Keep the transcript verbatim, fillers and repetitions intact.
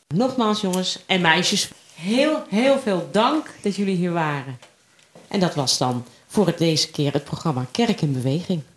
Nogmaals jongens en meisjes, heel, heel veel dank dat jullie hier waren. En dat was dan voor het deze keer het programma Kerk in Beweging.